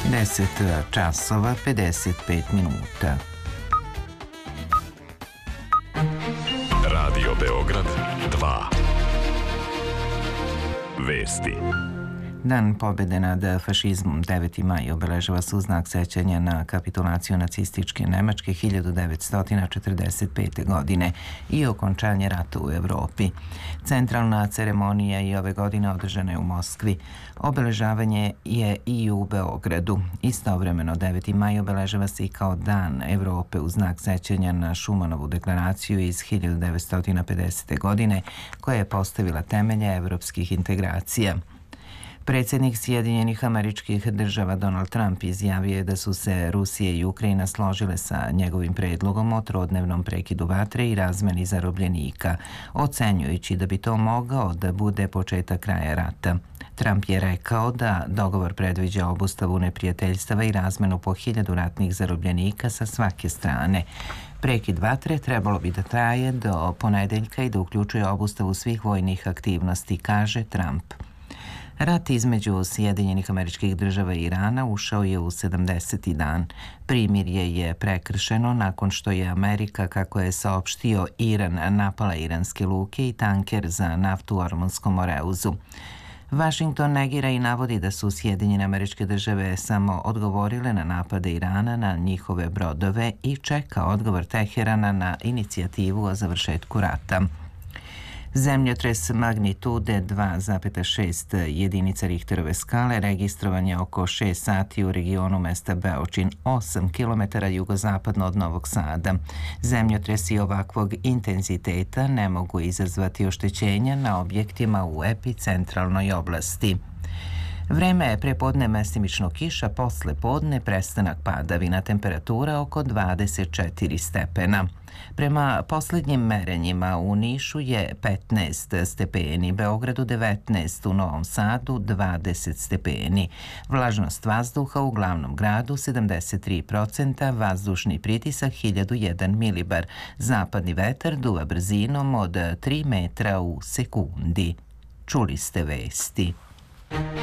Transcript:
10 časova 55 minuta. Radio Beograd 2. Vesti. Dan pobjede nad fašizmom 9. maj obeležava se u znak sećanja na kapitulaciju nacističke Nemačke 1945. godine i okončanje rata u Evropi. Centralna ceremonija i ove godine održana je u Moskvi. Obeležavanje je i u Beogradu. Istovremeno 9. maj obeležava se i kao Dan Evrope u znak sećanja na Šumanovu deklaraciju iz 1950. godine koja je postavila temelje evropskih integracija. Predsjednik Sjedinjenih Američkih Država Donald Trump izjavio je da su se Rusija i Ukrajina složile sa njegovim predlogom o trodnevnom prekidu vatre i razmeni zarobljenika, ocenjujući da bi to mogao da bude početak kraja rata. Trump je rekao da dogovor predviđa obustavu neprijateljstava i razmenu po 1000 ratnih zarobljenika sa svake strane. Prekid vatre trebalo bi da traje do ponedeljka i da uključuje obustavu svih vojnih aktivnosti, kaže Trump. Rat između Sjedinjenih Američkih Država i Irana ušao je u 70. dan. Primirje je prekršeno nakon što je Amerika, kako je saopštio Iran, napala iranske luke i tanker za naftu u Ormunskom Moreuzu. Washington negira i navodi da su Sjedinjene Američke Države samo odgovorile na napade Irana na njihove brodove i čeka odgovor Teherana na inicijativu o završetku rata. Zemljotres magnitude 2,6 jedinica Richterove skale registrovan je oko 6 sati u regionu mesta Beočin, 8 km jugozapadno od Novog Sada. Zemljotresi ovakvog intenziteta ne mogu izazvati oštećenja na objektima u epicentralnoj oblasti. Vreme je prepodne mestimično kiša, posle podne prestanak padavina, temperatura oko 24 stepena. Prema posljednjim merenjima u Nišu je 15 stepeni, Beogradu 19, u Novom Sadu 20 stepeni. Vlažnost vazduha u glavnom gradu 73%, vazdušni pritisak 1001 milibar. Zapadni vetar duva brzinom od 3 metra u sekundi. Čuli ste vesti.